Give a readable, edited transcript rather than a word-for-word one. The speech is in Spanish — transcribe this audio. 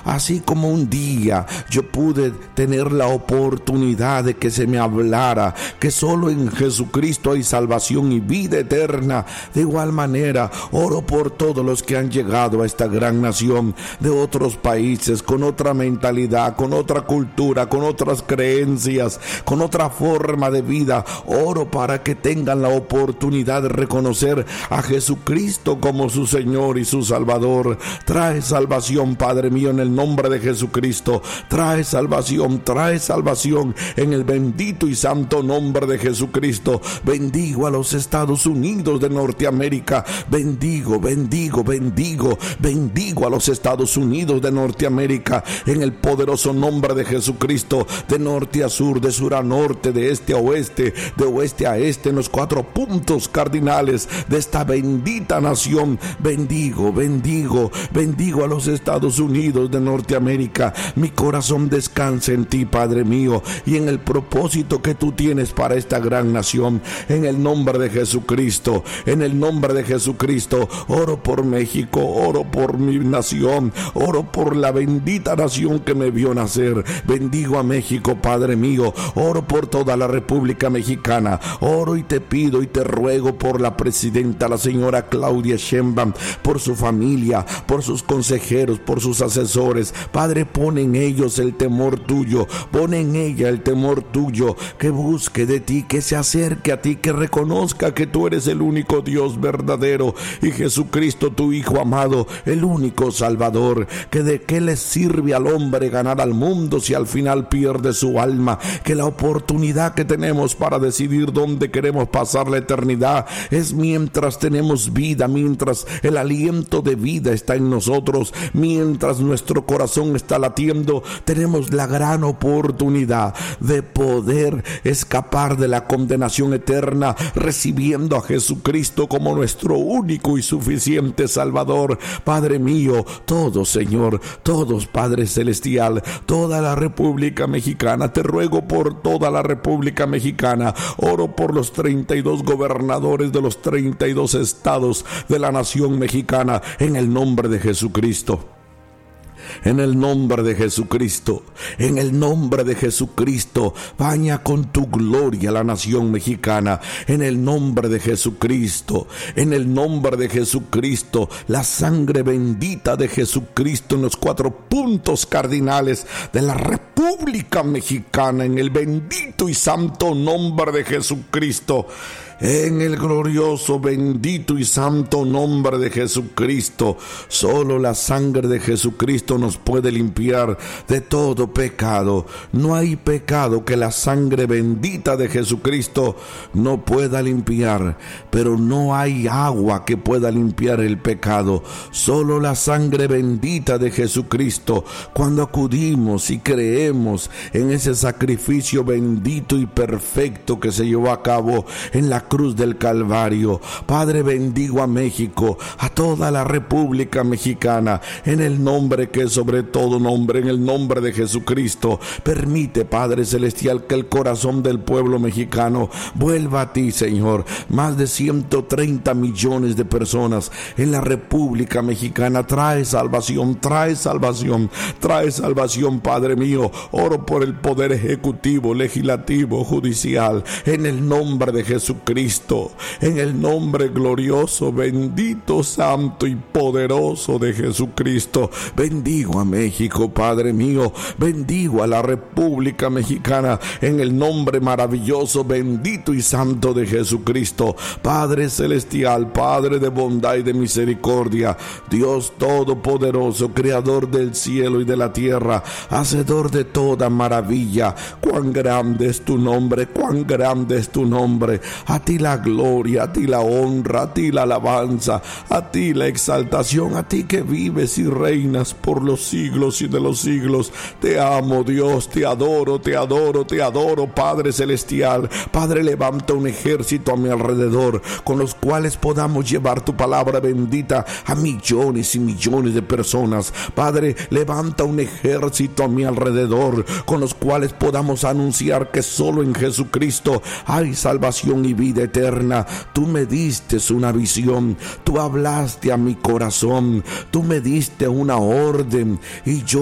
así como un día yo pude tener la oportunidad de que se me hablara que solo en Jesucristo hay salvación y vida eterna. De igual manera, oro por todos los que han llegado a esta gran nación de otros países, con otra mentalidad, con otra cultura, con otras creencias, con otra forma de vida. Oro para que tengan la oportunidad de reconocer a Jesucristo como su Señor y su Salvador. Trae salvación, Padre mío, en el nombre de Jesucristo. Trae salvación en el bendito y santo nombre de Jesucristo. Bendigo a los Estados Unidos de Norteamérica. Bendigo a los Estados Unidos de Norteamérica en el poderoso nombre de Jesucristo. De norte a sur, de sur a norte, de este a oeste, de oeste a este, en los 4 puntos cardinales de esta bendita nación. Bendigo a los Estados Unidos de Norteamérica. Mi corazón descansa en ti, Padre mío, y en el propósito que tú tienes para esta gran nación. En el nombre de Jesucristo, oro por México, oro por mi nación, oro por la bendita nación que me vio nacer. Bendigo a México, Padre mío. Oro por toda la República Mexicana. Oro y te pido y te ruego por la presidenta, la señora Claudia Sheinbaum, por su familia, por sus consejeros, por sus asesores. Padre, pon en ellos el temor tuyo, pon en ella el temor tuyo, que busque de ti, que se acerque a ti, que reconozca que tú eres el único Dios verdadero y Jesucristo, tu Hijo amado, el único Salvador. Que de qué le sirve al hombre ganar al mundo si al final pierde su alma. Que la oportunidad que tenemos para decidir dónde queremos pasar la eternidad es mientras tenemos vida, mientras el aliento de vida está en nosotros, mientras nuestro corazón está latiendo. Tenemos la gran oportunidad de poder escapar de la condenación eterna, recibiendo a Jesucristo como nuestro único y suficiente Salvador. Padre mío, todos, Señor, todos, Padre Celestial, toda la República Mexicana, te ruego por toda la República Mexicana. Oro por los 32 gobernadores de los 32 estados de la nación mexicana, en el nombre de Jesucristo. En el nombre de Jesucristo, baña con tu gloria la nación mexicana. En el nombre de Jesucristo, la sangre bendita de Jesucristo en los 4 puntos cardinales de la República Mexicana, en el bendito y santo nombre de Jesucristo. En el glorioso, bendito y santo nombre de Jesucristo. Solo la sangre de Jesucristo nos puede limpiar de todo pecado. No hay pecado que la sangre bendita de Jesucristo no pueda limpiar, pero no hay agua que pueda limpiar el pecado. Solo la sangre bendita de Jesucristo. Cuando acudimos y creemos en ese sacrificio bendito y perfecto que se llevó a cabo en la cruz del Calvario. Padre, bendigo a México, a toda la República Mexicana, en el nombre que es sobre todo nombre, en el nombre de Jesucristo. Permite, Padre Celestial, que el corazón del pueblo mexicano vuelva a ti, Señor. Más de 130 millones de personas en la República Mexicana. Trae salvación, Padre mío. Oro por el poder ejecutivo, legislativo, judicial, en el nombre de Jesucristo, en el nombre glorioso, bendito, santo y poderoso de Jesucristo. Bendigo a México, Padre mío. Bendigo a la República Mexicana en el nombre maravilloso, bendito y santo de Jesucristo. Padre Celestial, Padre de bondad y de misericordia, Dios todopoderoso, creador del cielo y de la tierra, hacedor de toda maravilla. Cuán grande es tu nombre, cuán grande es tu nombre. A ti la gloria, a ti la honra, a ti la alabanza, a ti la exaltación, a ti que vives y reinas por los siglos y de los siglos. Te amo, Dios, te adoro, Padre Celestial. Padre, levanta un ejército a mi alrededor, con los cuales podamos llevar tu palabra bendita a millones y millones de personas. Padre, levanta un ejército a mi alrededor, con los cuales podamos anunciar que solo en Jesucristo hay salvación y vida eterna. Tú me diste una visión, tú hablaste a mi corazón, tú me diste una orden y yo